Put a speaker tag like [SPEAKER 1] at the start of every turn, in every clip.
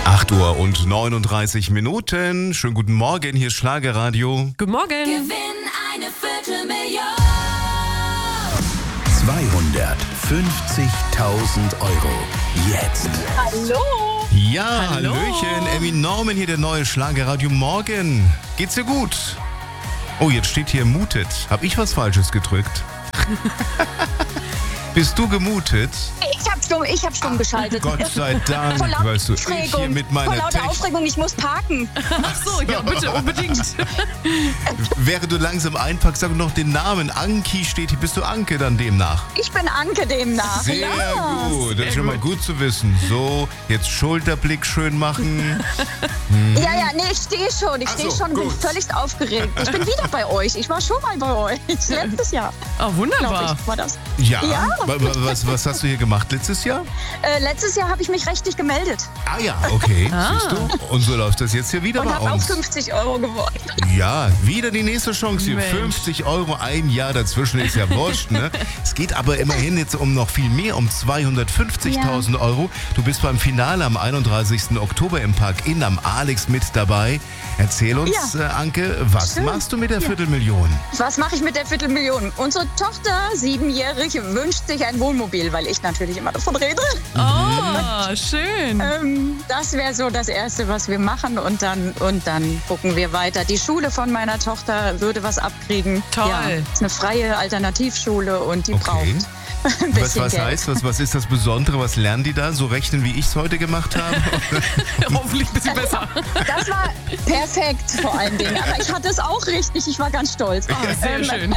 [SPEAKER 1] 8:39. Schönen guten Morgen, hier ist Schlagerradio.
[SPEAKER 2] Guten Morgen.
[SPEAKER 3] Gewinn eine Viertelmillion.
[SPEAKER 4] 250.000 Euro. Jetzt.
[SPEAKER 5] Hallo.
[SPEAKER 1] Ja,
[SPEAKER 2] Hallo.
[SPEAKER 1] Hallöchen, Emmy Norman hier, der neue Schlagerradio Morgen. Geht's dir gut? Oh, jetzt steht hier mutet. Hab ich was Falsches gedrückt? Bist du gemutet?
[SPEAKER 5] Ich hab stumm geschaltet.
[SPEAKER 1] Gott sei Dank,
[SPEAKER 5] Vor lauter
[SPEAKER 1] weißt du, ich
[SPEAKER 5] Aufregung.
[SPEAKER 1] hier mit
[SPEAKER 5] Vor
[SPEAKER 1] meiner
[SPEAKER 5] lauter Aufregung, ich muss parken.
[SPEAKER 2] Ach so, ja, bitte, unbedingt.
[SPEAKER 1] Während du langsam einpackst, sag noch den Namen. Anki steht hier. Bist du Anke dann demnach?
[SPEAKER 5] Ich bin Anke demnach.
[SPEAKER 1] Sehr
[SPEAKER 5] ja.
[SPEAKER 1] gut, das ist schon mal gut zu wissen. So, jetzt Schulterblick schön machen.
[SPEAKER 5] Ja, nee, ich stehe schon. Ich
[SPEAKER 1] Ach
[SPEAKER 5] stehe
[SPEAKER 1] so,
[SPEAKER 5] schon, bin
[SPEAKER 1] gut.
[SPEAKER 5] völlig aufgeregt. Ich bin wieder bei euch. Ich war schon mal bei euch. Letztes Jahr,
[SPEAKER 2] Oh,
[SPEAKER 5] glaube
[SPEAKER 2] wunderbar.
[SPEAKER 5] ich, war das.
[SPEAKER 1] Ja,
[SPEAKER 5] Ja.
[SPEAKER 1] Was hast du hier gemacht letztes Jahr?
[SPEAKER 5] Letztes Jahr habe ich mich rechtlich gemeldet
[SPEAKER 1] Ah ja, okay, siehst du. Und so läuft das jetzt hier wieder
[SPEAKER 5] und
[SPEAKER 1] bei
[SPEAKER 5] habe auch
[SPEAKER 1] uns.
[SPEAKER 5] 50 Euro gewonnen.
[SPEAKER 1] Ja, wieder die nächste Chance hier.
[SPEAKER 2] Mensch.
[SPEAKER 1] 50 Euro, ein Jahr dazwischen ist ja wurscht, ne? Es geht aber immerhin jetzt um noch viel mehr, um 250.000 Euro. Du bist beim Finale am 31. Oktober im Park Inn am Alex mit dabei. Erzähl uns, Anke, was
[SPEAKER 5] Schön.
[SPEAKER 1] machst du mit der Viertelmillion?
[SPEAKER 5] Was mache ich mit der Viertelmillion? Unsere Tochter, 7-jährig, wünscht sich ein Wohnmobil, weil ich natürlich immer davon rede.
[SPEAKER 2] Oh, schön.
[SPEAKER 5] Das wäre so das Erste, was wir machen und dann gucken wir weiter. Die Schule von meiner Tochter würde was abkriegen.
[SPEAKER 2] Toll.
[SPEAKER 5] Ja, ist eine freie Alternativschule und die
[SPEAKER 1] Okay.
[SPEAKER 5] braucht ein bisschen
[SPEAKER 1] Was
[SPEAKER 5] Geld.
[SPEAKER 1] heißt, was ist das Besondere? Was lernen die da? So rechnen, wie ich es heute gemacht habe?
[SPEAKER 2] Hoffentlich ein bisschen besser.
[SPEAKER 5] Das war perfekt vor allen Dingen. Aber ich hatte es auch richtig. Ich war ganz stolz.
[SPEAKER 2] Sehr schön.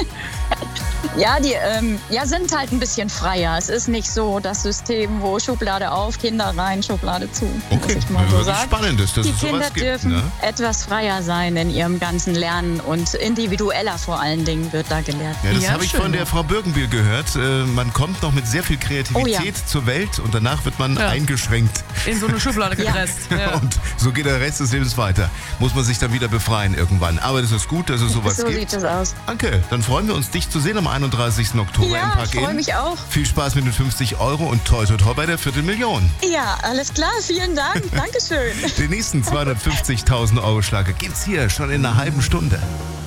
[SPEAKER 5] Ja, die sind halt ein bisschen freier. Es ist nicht so das System, wo Schublade auf, Kinder rein, Schublade zu.
[SPEAKER 1] Okay,
[SPEAKER 5] muss ich mal so
[SPEAKER 1] was
[SPEAKER 5] sagen.
[SPEAKER 1] spannend ist, dass
[SPEAKER 5] Die
[SPEAKER 1] es
[SPEAKER 5] Kinder
[SPEAKER 1] sowas gibt.
[SPEAKER 5] dürfen
[SPEAKER 1] Ne?
[SPEAKER 5] etwas freier sein in ihrem ganzen Lernen und individueller vor allen Dingen wird da gelehrt.
[SPEAKER 1] Ja, das
[SPEAKER 2] Ja,
[SPEAKER 1] habe ich
[SPEAKER 2] schön.
[SPEAKER 1] von der Frau Birkenbiel gehört. Man kommt noch mit sehr viel Kreativität zur Welt und danach wird man
[SPEAKER 2] Ja.
[SPEAKER 1] eingeschränkt.
[SPEAKER 2] In so eine Schublade gepresst. Ja.
[SPEAKER 1] Und so geht der Rest des Lebens weiter. Muss man sich dann wieder befreien irgendwann. Aber das ist gut, dass es sowas
[SPEAKER 5] So
[SPEAKER 1] gibt.
[SPEAKER 5] sieht es aus.
[SPEAKER 1] Danke, dann freuen wir uns, dich zu sehen am 31. Oktober im
[SPEAKER 5] Ja,
[SPEAKER 1] Park
[SPEAKER 5] ich freue
[SPEAKER 1] Inn.
[SPEAKER 5] mich auch.
[SPEAKER 1] Viel Spaß mit den 50 Euro und toi toi toi bei der Viertelmillion.
[SPEAKER 5] Ja, alles klar. Vielen Dank. Dankeschön.
[SPEAKER 1] Den nächsten 250.000 Euro Schlager gibt's hier schon in einer halben Stunde.